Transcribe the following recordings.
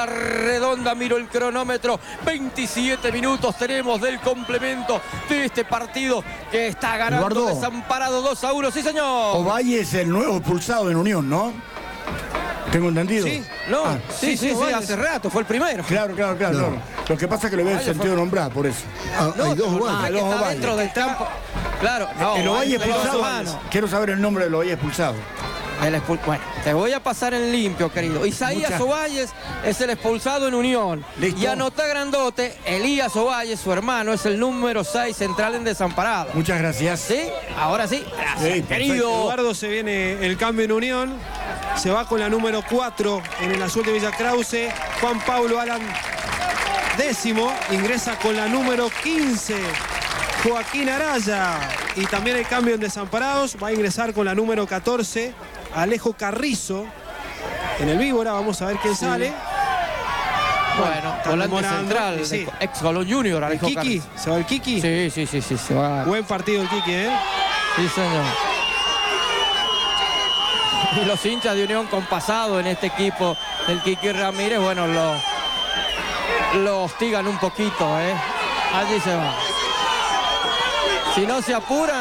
la redonda, miro el cronómetro, 27 minutos tenemos del complemento de este partido que está ganando Eduardo, Desamparado 2-1, sí señor. Ovalle es el nuevo expulsado en Unión, ¿no? Tengo entendido. Sí, no, sí, hace rato, fue el primero. Claro. Lo que pasa es que le veo el sentido de nombrar, por eso. Hay dos Ovalle. Que está dentro del campo. Claro, no, el Ovalle expulsado. Quiero saber el nombre del Ovalle expulsado. Bueno, te voy a pasar en limpio, querido. Isaías Ovalles es el expulsado en Unión. Listo. Y anota grandote, Elías Ovalles, su hermano, es el número 6 central en Desamparado. Muchas gracias. ¿Sí? Ahora sí. Gracias, Sí, querido. Eduardo, se viene el cambio en Unión. Se va con la número 4 en el azul de Villa Krause. Juan Pablo Alan, décimo. Ingresa con la número 15. Joaquín Araya. Y también el cambio en Desamparados. Va a ingresar con la número 14. Alejo Carrizo. En el Víbora. Vamos a ver quién sale. Bueno, volante central, sí. ex Colón Junior, ¿El Alejo Kiki? Carrizo. ¿Se va el Kiki? Sí, se va. Buen partido el Kiki, ¿eh? Sí, señor. Y los hinchas de Unión con pasado en este equipo del Kiki Ramírez, bueno, lo hostigan un poquito, ¿eh? Allí se va. Si no se apuran,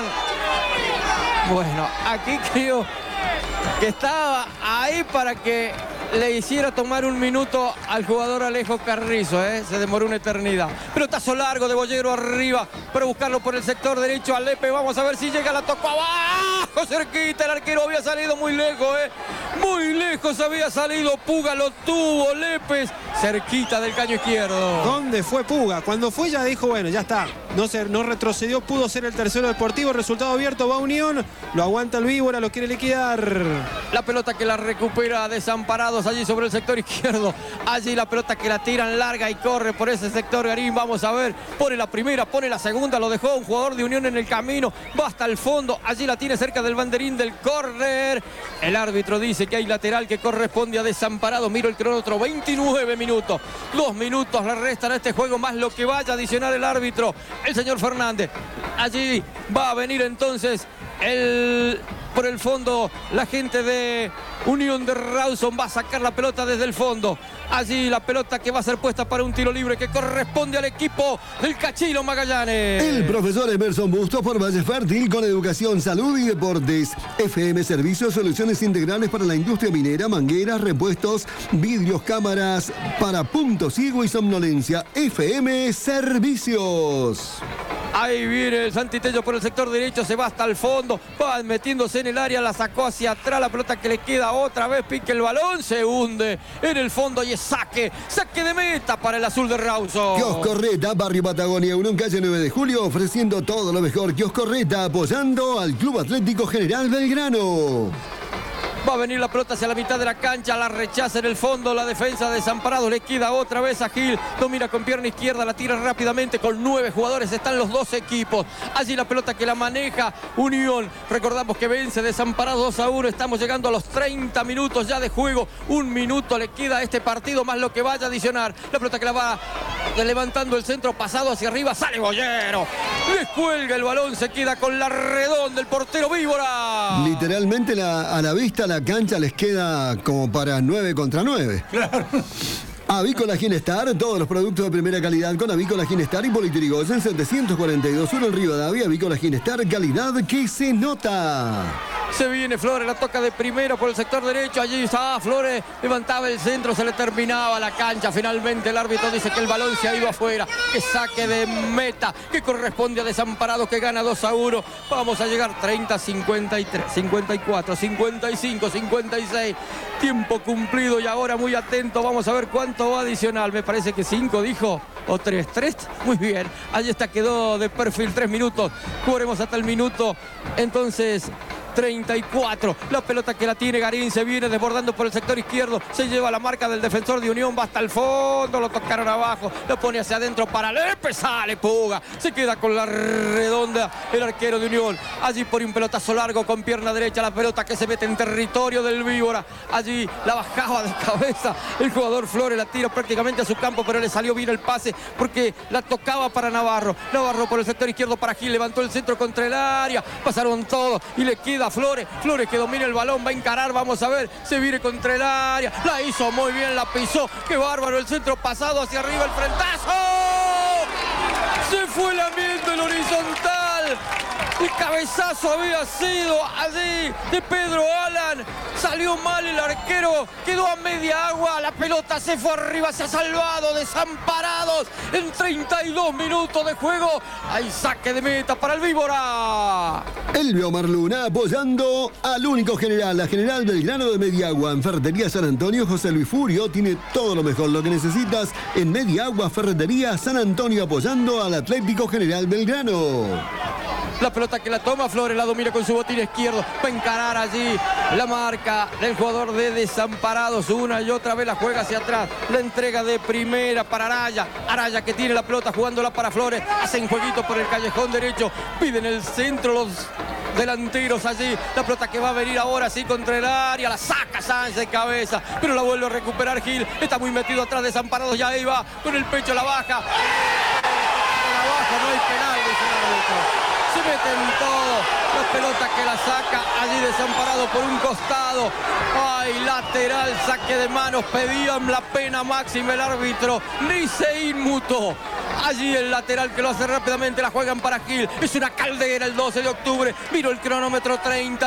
bueno, aquí creo que estaba ahí para que le hiciera tomar un minuto al jugador Alejo Carrizo, ¿eh? Se demoró una eternidad. Pelotazo largo de Bollero arriba para buscarlo por el sector derecho a Lepe. Vamos a ver si llega, la tocó abajo, cerquita. El arquero había salido muy lejos, ¿eh? Muy lejos había salido. Puga lo tuvo, Lepes, cerquita del caño izquierdo. ¿Dónde fue Puga? Cuando fue ya dijo, bueno, ya está. No retrocedió, pudo ser el tercero Deportivo. Resultado abierto, va Unión. Lo aguanta el Víbora, lo quiere liquidar. La pelota que la recupera Desamparados allí sobre el sector izquierdo. Allí la pelota que la tiran larga y corre por ese sector Garín. Vamos a ver, pone la primera, pone la segunda. Lo dejó un jugador de Unión en el camino. Va hasta el fondo. Allí la tiene cerca del banderín del córner. El árbitro dice que hay lateral que corresponde a Desamparados. Miro el cronómetro, 29 minutos. 2 minutos le restan a este juego más lo que vaya a adicionar el árbitro, el señor Fernández. Allí va a venir entonces por el fondo la gente de Unión de Rawson. Va a sacar la pelota desde el fondo. Allí la pelota que va a ser puesta para un tiro libre que corresponde al equipo del Cachilo Magallanes. El profesor Emerson Bustos por Valle Fértil con educación, salud y deportes. FM Servicios, soluciones integrales para la industria minera, mangueras, repuestos, vidrios, cámaras para punto ciego y somnolencia. FM Servicios. Ahí viene el Santitello por el sector derecho, se va hasta el fondo, va metiéndose en el área, la sacó hacia atrás, la pelota que le queda otra vez, pique el balón, se hunde en el fondo y es saque de meta para el azul de Rawson. Kiosco Reta, Barrio Patagonia, Unión, calle 9 de Julio, ofreciendo todo lo mejor. Kiosco Reta, apoyando al Club Atlético General Belgrano. Va a venir la pelota hacia la mitad de la cancha, la rechaza en el fondo la defensa de Desamparados, le queda otra vez a Gil, domina con pierna izquierda, la tira rápidamente con 9 jugadores, están los dos equipos. Allí la pelota que la maneja Unión, recordamos que vence Desamparados 2-1, estamos llegando a los 30 minutos ya de juego, 1 minuto le queda a este partido más lo que vaya a adicionar. La pelota que la va levantando el centro, pasado hacia arriba, sale Bollero, le cuelga el balón, se queda con la redonda el portero Víbora. Literalmente a la vista la cancha les queda como para 9 contra 9. Claro. Avícola Ginestar, todos los productos de primera calidad con Avícola Ginestar y Politirigoyen 742-1 en Rivadavia. Avícola Ginestar, calidad que se nota. Se viene Flores, la toca de primero por el sector derecho. Allí está Flores, levantaba el centro, se le terminaba la cancha. Finalmente el árbitro dice que el balón se ha ido afuera, que saque de meta, que corresponde a Desamparados, que gana 2-1. Vamos a llegar 30, 53, 54, 55, 56. Tiempo cumplido y ahora muy atento. Vamos a ver cuánto va adicional. Me parece que 5 dijo, o 3. 3, muy bien. Allí está, quedó de perfil 3 minutos. Jugaremos hasta el minuto. Entonces 34, la pelota que la tiene Garín, se viene desbordando por el sector izquierdo, se lleva la marca del defensor de Unión, va hasta el fondo, lo tocaron abajo, lo pone hacia adentro para Lepe, sale Puga, se queda con la redonda el arquero de Unión, allí por un pelotazo largo con pierna derecha, la pelota que se mete en territorio del Víbora, allí la bajaba de cabeza el jugador Flores, la tira prácticamente a su campo, pero le salió bien el pase porque la tocaba para Navarro por el sector izquierdo para Gil, levantó el centro contra el área, pasaron todos y le queda queda Flores. Flores que domina el balón, va a encarar, vamos a ver. Se viene contra el área. La hizo muy bien, la pisó. Qué bárbaro el centro pasado hacia arriba, el frentazo. Se fue el ambiente, el horizontal. El cabezazo había sido allí de Pedro Alan. Salió mal el arquero. Quedó a media agua. La pelota se fue arriba. Se ha salvado. Desamparados en 32 minutos de juego. Hay saque de meta para el Víbora. Elvio Marluna apoyando al único general, la General Belgrano de Mediagua. En Ferretería San Antonio, José Luis Furio tiene todo lo mejor, lo que necesitas en Mediagua. Ferretería San Antonio apoyando al Atlético General Belgrano. La pelota que la toma Flores, la domina con su botín izquierdo. Va a encarar allí la marca del jugador de Desamparados. Una y otra vez la juega hacia atrás. La entrega de primera para Araya. Araya que tiene la pelota jugándola para Flores. Hacen jueguito por el callejón derecho. Piden el centro los delanteros allí. La pelota que va a venir ahora sí contra el área. La saca Sánchez de cabeza. Pero la vuelve a recuperar Gil. Está muy metido atrás Desamparados. Ya ahí va con el pecho la baja. La baja, no hay penal, dice el árbitro. Se meten todo, la pelota que la saca allí Desamparado por un costado. Ay, lateral, saque de manos, pedían la pena máxima el árbitro, ni se inmutó. Allí el lateral que lo hace rápidamente, la juegan para Gil. Es una caldera el 12 de octubre. Miro el cronómetro,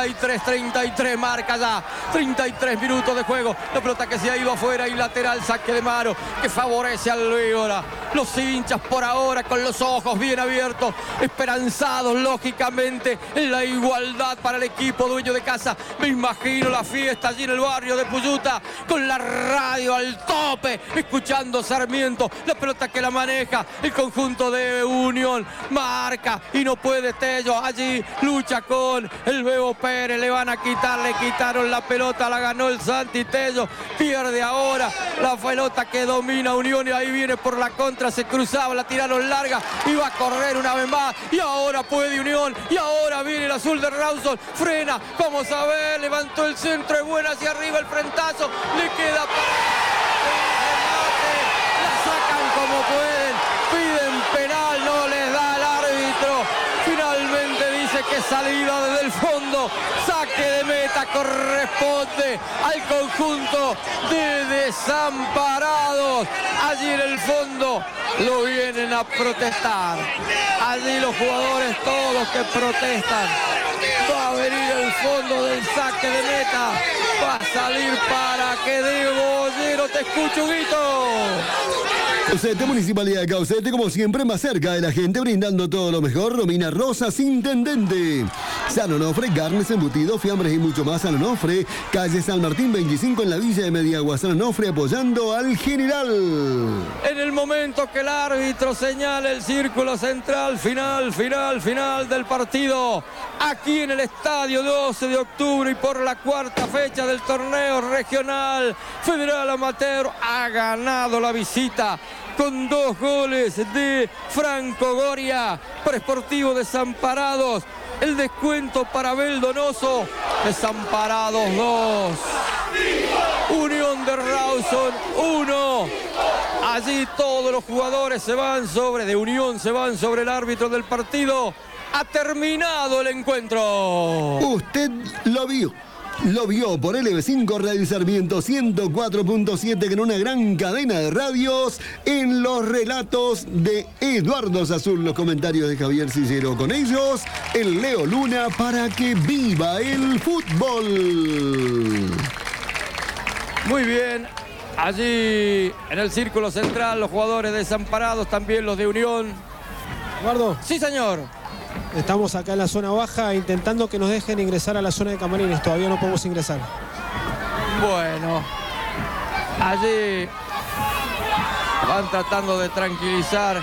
33, marca ya. 33 minutos de juego. La pelota que se ha ido afuera y lateral, saque de mano que favorece al Víbora. Los hinchas por ahora con los ojos bien abiertos, esperanzados lógicamente en la igualdad para el equipo dueño de casa. Me imagino la fiesta allí en el barrio de Puyuta con la radio al tope, escuchando Sarmiento. La pelota que la maneja el conjunto de Unión, marca y no puede Tello, allí lucha con el Bebo Pérez, le van a quitar, le quitaron la pelota, la ganó el Santi Tello, pierde ahora la pelota que domina Unión y ahí viene por la contra, se cruzaba, la tiraron larga, iba a correr una vez más y ahora puede Unión y ahora viene el azul de Rawson, frena, vamos a ver, levantó el centro, es buena hacia arriba el frentazo, le queda la sacan como pueden, piden penal, no les da el árbitro, finalmente dice que salida desde el fondo, saque de meta corresponde al conjunto de Desamparados, allí en el fondo lo vienen a protestar, allí los jugadores todos que protestan, va a venir el fondo del saque de meta, va a salir para que Diego Bollero, te escucho, Guito. Caucete, Municipalidad de Caucete, como siempre, más cerca de la gente, brindando todo lo mejor. Romina Rosas, intendente. San Onofre, carnes, embutidos, fiambres y mucho más. San Onofre, calle San Martín 25 en la Villa de Mediagua. San Onofre apoyando al general. En el momento que el árbitro señala el círculo central, final del partido. Aquí en el estadio 12 de octubre y por la cuarta fecha del torneo regional Federal Amateur ha ganado la visita con 2 goles de Franco Goria para Sportivo Desamparados. El descuento para Abel Donoso. Desamparados 2. Unión de Rawson 1. Allí todos los jugadores de Unión se van sobre el árbitro del partido. Ha terminado el encuentro. Usted lo vio. Lo vio por LB5 Radio Sarmiento 104.7 con una gran cadena de radios en los relatos de Eduardo Sazul, los comentarios de Javier Sillero. Con ellos, el Leo Luna para que viva el fútbol. Muy bien. Allí en el círculo central los jugadores Desamparados, también los de Unión. Eduardo. Sí, señor. Estamos acá en la zona baja intentando que nos dejen ingresar a la zona de camarines. Todavía no podemos ingresar. Bueno, allí van tratando de tranquilizar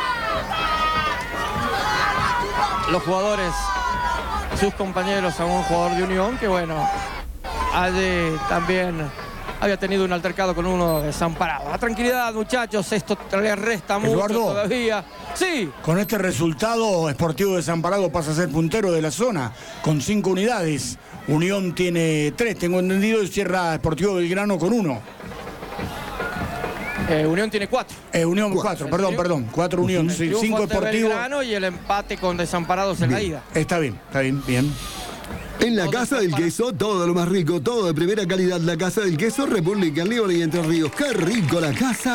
los jugadores, sus compañeros, a un jugador de Unión que bueno, allí también había tenido un altercado con uno Desamparado. La tranquilidad, muchachos, esto les resta mucho todavía. Sí. Con este resultado, Sportivo Desamparado pasa a ser puntero de la zona, con 5 unidades. Unión tiene 3, tengo entendido, y cierra Sportivo Belgrano con 1. Unión tiene 4. Unión 4, perdón. 4 Unión, 5 Sportivo. Belgrano y el empate con Desamparados en la ida. Está bien, bien. En la Casa del Queso, todo lo más rico, todo de primera calidad. La Casa del Queso, República Libre y Entre Ríos. ¡Qué rico la casa!